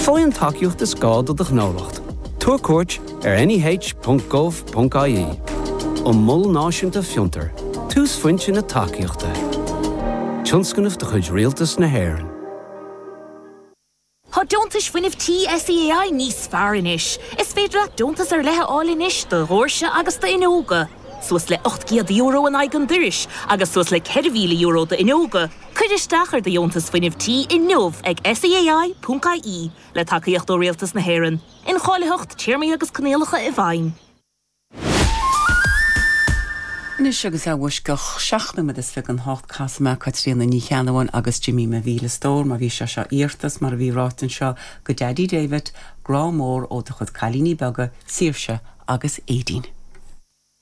Fóin takeíocht is gád do gnólacht. Tuacuirt nih.gov.ie. Mull náisiúnta fiúntar. Tús foiinte na takeíochta. Tionscanmh de chuid rialtas na hÉireann. Tá dúntas fuinnimh TSEAI níos fearr inis. Is féidir le dúntas lethe áil inis do Rorsa agus do Inóga. Suas le 8 euro an aigen duris, agus suas le 4,000 euro do Inóga. Cuidisteachar de dúntas fuinnimh tí in nómh ag SEAI.ie le takeíocht ó rialtas na hÉireann. In cháileocht tíirmí agus canéalacha I bhain. Nis agus bhuiscoch seaachnamad is fic an hácht casama Caitríona ní cheanháin agus Jimmy ma bhíle stór, mar bhí se íartas mar bhí rátain seo go Daddy David, grá mór ó do chud cailíní bega, Saoirse agus Éidín.